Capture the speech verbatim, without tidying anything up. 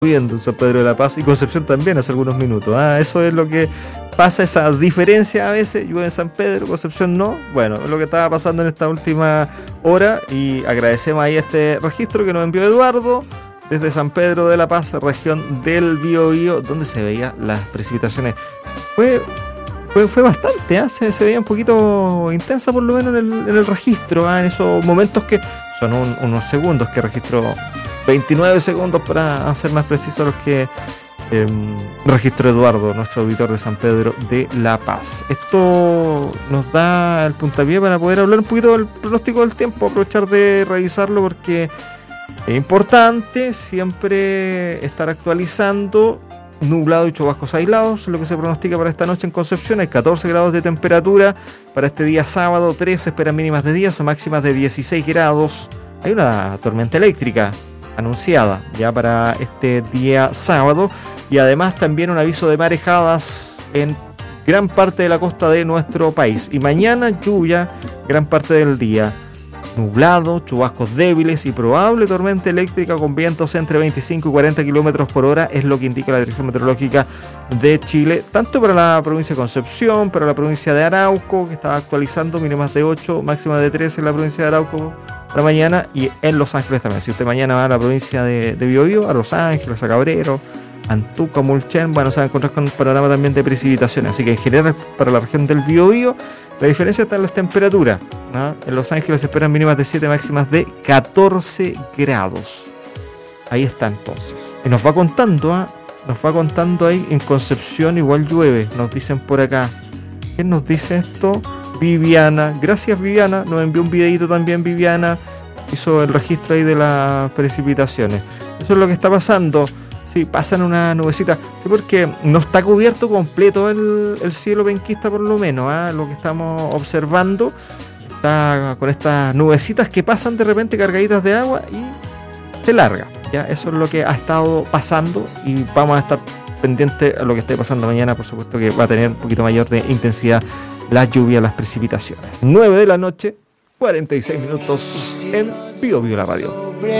Viendo San Pedro de la Paz y Concepción también hace algunos minutos. Ah, eso es lo que pasa, esa diferencia a veces. Llueve en San Pedro, Concepción no. Bueno, es lo que estaba pasando en esta última hora y agradecemos ahí este registro que nos envió Eduardo desde San Pedro de la Paz, región del Biobío, donde se veían las precipitaciones. Fue, fue, fue bastante, ¿eh? se, se veía un poquito intensa por lo menos en el, en el registro, ¿eh? En esos momentos que son un, unos segundos que registró. veintinueve segundos para ser más preciso los que eh, registró Eduardo, nuestro auditor de San Pedro de la Paz. Esto nos da el puntapié para poder hablar un poquito del pronóstico del tiempo, aprovechar de revisarlo porque es importante siempre estar actualizando. Nublado y chubascos aislados, lo que se pronostica para esta noche en Concepción. Hay catorce grados de temperatura para este día sábado, tres esperan mínimas de días, máximas de dieciséis grados. Hay una tormenta eléctrica anunciada ya para este día sábado y además también un aviso de marejadas en gran parte de la costa de nuestro país. Y mañana lluvia gran parte del día, nublado, chubascos débiles y probable tormenta eléctrica con vientos entre veinticinco y cuarenta kilómetros por hora, es lo que indica la Dirección Meteorológica de Chile, tanto para la provincia de Concepción, para la provincia de Arauco, que estaba actualizando mínimas de ocho, máximas de trece en la provincia de Arauco para mañana, y en Los Ángeles también. Si usted mañana va a la provincia de, de Biobío, a Los Ángeles, a Cabrero, Antuca, Mulchen, bueno, se va a encontrar con un panorama también de precipitaciones. Así que en general para la región del Biobío la diferencia está en las temperaturas, ¿no? En Los Ángeles se esperan mínimas de siete, máximas de catorce grados. Ahí está entonces. Y nos va contando, ¿eh? Nos va contando ahí en Concepción igual llueve, nos dicen por acá. ¿Quién nos dice esto? Viviana. Gracias, Viviana. Nos envió un videito también, Viviana. Hizo el registro ahí de las precipitaciones. Eso es lo que está pasando. Sí, pasan una nubecita. Sí, porque no está cubierto completo el, el cielo penquista por lo menos, ¿eh? Lo que estamos observando está con estas nubecitas que pasan de repente cargaditas de agua y se larga. ¿Ya? Eso es lo que ha estado pasando y vamos a estar pendientes a lo que esté pasando mañana. Por supuesto que va a tener un poquito mayor de intensidad la lluvia, las precipitaciones. nueve de la noche, cuarenta y seis minutos en Biobío la Radio.